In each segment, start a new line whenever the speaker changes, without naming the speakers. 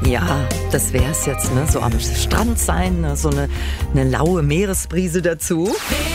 Ja, das wär's jetzt, ne? So am Strand sein, ne? So eine laue Meeresbrise dazu.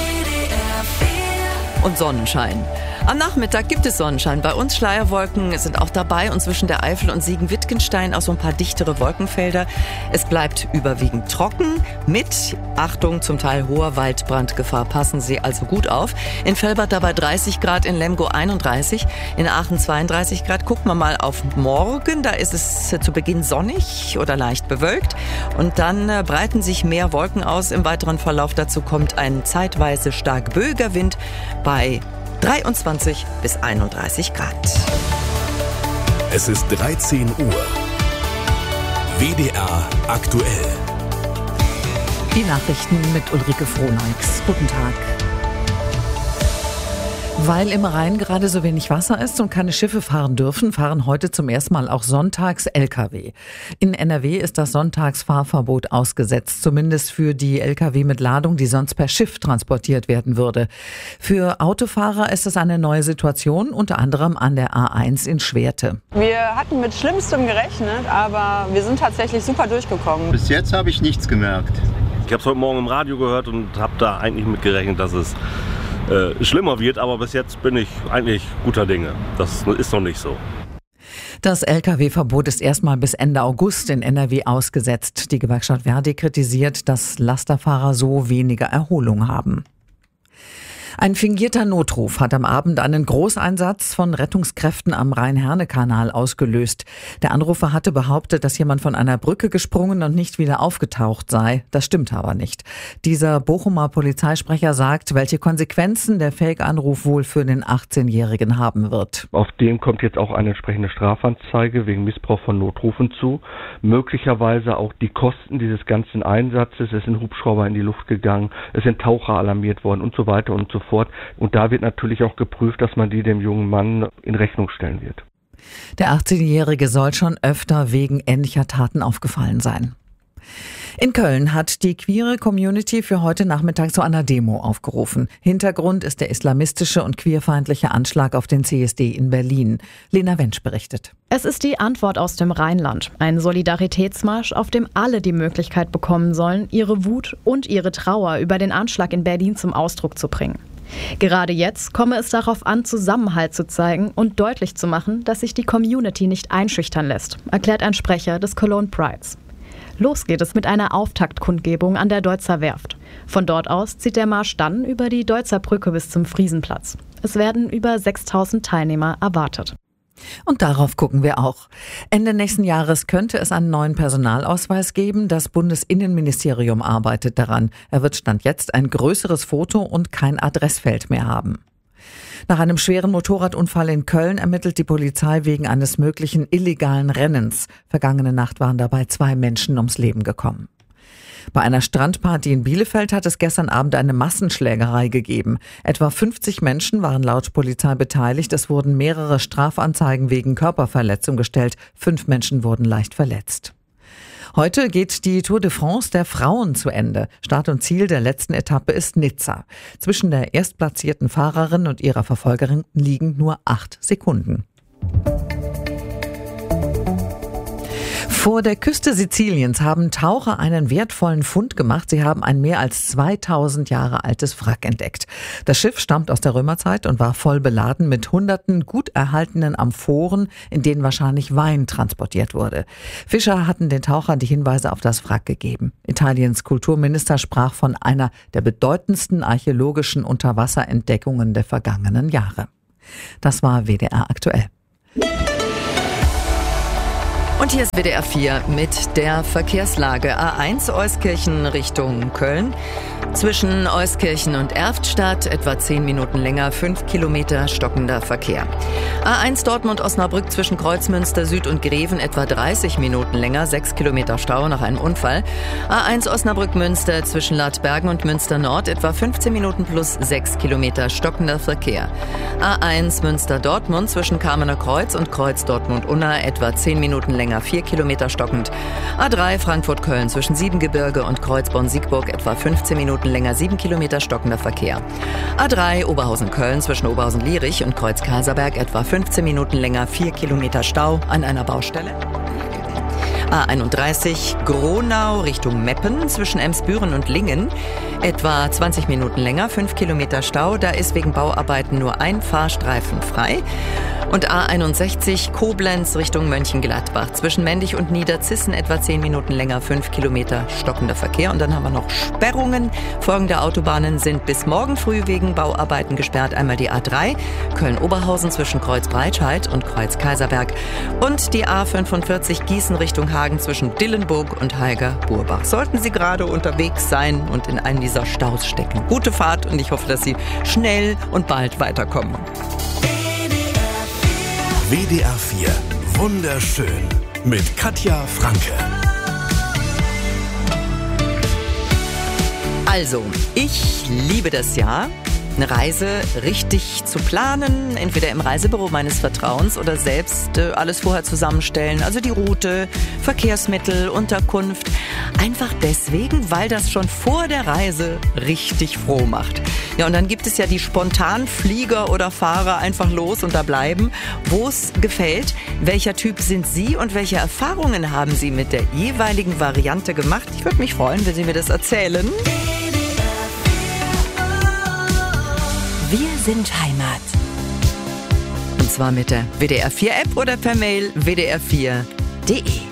Und Sonnenschein. Am Nachmittag gibt es Sonnenschein. Bei uns Schleierwolken sind auch dabei und zwischen der Eifel und Siegen-Wittgenstein auch so ein paar dichtere Wolkenfelder. Es bleibt überwiegend trocken mit, Achtung, zum Teil hoher Waldbrandgefahr. Passen Sie also gut auf. In Velbert dabei 30 Grad, in Lemgo 31, in Aachen 32 Grad. Gucken wir mal auf morgen. Da ist es zu Beginn sonnig oder leicht bewölkt. Und dann breiten sich mehr Wolken aus im weiteren Verlauf. Dazu kommt ein zeitweise stark böiger Wind bei 23 bis 31 Grad.
Es ist 13 Uhr. WDR aktuell.
Die Nachrichten mit Ulrike Frohneix. Guten Tag. Weil im Rhein gerade so wenig Wasser ist und keine Schiffe fahren dürfen, fahren heute zum ersten Mal auch sonntags Lkw. In NRW ist das Sonntagsfahrverbot ausgesetzt, zumindest für die Lkw mit Ladung, die sonst per Schiff transportiert werden würde. Für Autofahrer ist es eine neue Situation, unter anderem an der A1 in Schwerte.
Wir hatten mit Schlimmstem gerechnet, aber wir sind tatsächlich super durchgekommen.
Bis jetzt habe ich nichts gemerkt.
Ich habe es heute Morgen im Radio gehört und habe da eigentlich mit gerechnet, dass es schlimmer wird, aber bis jetzt bin ich eigentlich guter Dinge. Das ist noch nicht so.
Das Lkw-Verbot ist erstmal bis Ende August in NRW ausgesetzt. Die Gewerkschaft Verdi kritisiert, dass Lasterfahrer so weniger Erholung haben. Ein fingierter Notruf hat am Abend einen Großeinsatz von Rettungskräften am Rhein-Herne-Kanal ausgelöst. Der Anrufer hatte behauptet, dass jemand von einer Brücke gesprungen und nicht wieder aufgetaucht sei. Das stimmt aber nicht. Dieser Bochumer Polizeisprecher sagt, welche Konsequenzen der Fake-Anruf wohl für den 18-Jährigen haben wird.
Auf dem kommt jetzt auch eine entsprechende Strafanzeige wegen Missbrauch von Notrufen zu. Möglicherweise auch die Kosten dieses ganzen Einsatzes. Es sind Hubschrauber in die Luft gegangen, es sind Taucher alarmiert worden und so weiter und so fort. Und da wird natürlich auch geprüft, dass man die dem jungen Mann in Rechnung stellen wird.
Der 18-Jährige soll schon öfter wegen ähnlicher Taten aufgefallen sein. In Köln hat die queere Community für heute Nachmittag zu einer Demo aufgerufen. Hintergrund ist der islamistische und queerfeindliche Anschlag auf den CSD in Berlin. Lena Wensch berichtet.
Es ist die Antwort aus dem Rheinland. Ein Solidaritätsmarsch, auf dem alle die Möglichkeit bekommen sollen, ihre Wut und ihre Trauer über den Anschlag in Berlin zum Ausdruck zu bringen. Gerade jetzt komme es darauf an, Zusammenhalt zu zeigen und deutlich zu machen, dass sich die Community nicht einschüchtern lässt, erklärt ein Sprecher des Cologne Prides. Los geht es mit einer Auftaktkundgebung an der Deutzer Werft. Von dort aus zieht der Marsch dann über die Deutzer Brücke bis zum Friesenplatz. Es werden über 6.000 Teilnehmer erwartet.
Und darauf gucken wir auch. Ende nächsten Jahres könnte es einen neuen Personalausweis geben. Das Bundesinnenministerium arbeitet daran. Er wird Stand jetzt ein größeres Foto und kein Adressfeld mehr haben. Nach einem schweren Motorradunfall in Köln ermittelt die Polizei wegen eines möglichen illegalen Rennens. Vergangene Nacht waren dabei 2 Menschen ums Leben gekommen. Bei einer Strandparty in Bielefeld hat es gestern Abend eine Massenschlägerei gegeben. Etwa 50 Menschen waren laut Polizei beteiligt. Es wurden mehrere Strafanzeigen wegen Körperverletzung gestellt. 5 Menschen wurden leicht verletzt. Heute geht die Tour de France der Frauen zu Ende. Start und Ziel der letzten Etappe ist Nizza. Zwischen der erstplatzierten Fahrerin und ihrer Verfolgerin liegen nur 8 Sekunden. Vor der Küste Siziliens haben Taucher einen wertvollen Fund gemacht. Sie haben ein mehr als 2000 Jahre altes Wrack entdeckt. Das Schiff stammt aus der Römerzeit und war voll beladen mit hunderten gut erhaltenen Amphoren, in denen wahrscheinlich Wein transportiert wurde. Fischer hatten den Tauchern die Hinweise auf das Wrack gegeben. Italiens Kulturminister sprach von einer der bedeutendsten archäologischen Unterwasserentdeckungen der vergangenen Jahre. Das war WDR aktuell.
Und hier ist WDR 4 mit der Verkehrslage. A1 Euskirchen Richtung Köln. Zwischen Euskirchen und Erftstadt etwa 10 Minuten länger, 5 Kilometer stockender Verkehr. A1 Dortmund-Osnabrück zwischen Kreuzmünster Süd und Greven etwa 30 Minuten länger, 6 Kilometer Stau nach einem Unfall. A1 Osnabrück-Münster zwischen Ladbergen und Münster Nord etwa 15 Minuten plus 6 Kilometer stockender Verkehr. A1 Münster-Dortmund zwischen Kamener Kreuz und Kreuz Dortmund-Unna etwa 10 Minuten länger, 4 Kilometer stockend. A3 Frankfurt-Köln zwischen Siebengebirge und Kreuzborn-Siegburg etwa 15 Minuten länger, 7 Kilometer stockender Verkehr. A3 Oberhausen-Köln zwischen Oberhausen-Lierich und Kreuz-Kaserberg etwa 15 Minuten länger, 4 Kilometer Stau an einer Baustelle. A31 Gronau Richtung Meppen zwischen Emsbüren und Lingen. Etwa 20 Minuten länger, 5 Kilometer Stau. Da ist wegen Bauarbeiten nur ein Fahrstreifen frei. Und A61 Koblenz Richtung Mönchengladbach. Zwischen Mendig und Niederzissen etwa 10 Minuten länger, 5 Kilometer stockender Verkehr. Und dann haben wir noch Sperrungen. Folgende Autobahnen sind bis morgen früh wegen Bauarbeiten gesperrt. Einmal die A3 Köln-Oberhausen zwischen Kreuz-Breitscheid und Kreuz-Kaiserberg. Und die A45 Gießen Richtung Hagen zwischen Dillenburg und Haiger-Burbach. Sollten Sie gerade unterwegs sein und in einem dieser Staus stecken. Gute Fahrt und ich hoffe, dass Sie schnell und bald weiterkommen.
WDR 4 Wunderschön mit Katja Franke.
Also, ich liebe das ja, eine Reise richtig zu planen, entweder im Reisebüro meines Vertrauens oder selbst alles vorher zusammenstellen. Also die Route, Verkehrsmittel, Unterkunft. Einfach deswegen, weil das schon vor der Reise richtig froh macht. Ja, und dann gibt es ja die Spontanflieger oder Fahrer einfach los und da bleiben, wo es gefällt. Welcher Typ sind Sie und welche Erfahrungen haben Sie mit der jeweiligen Variante gemacht? Ich würde mich freuen, wenn Sie mir das erzählen.
Wir sind Heimat.
Und zwar mit der WDR 4 App oder per Mail wdr4.de.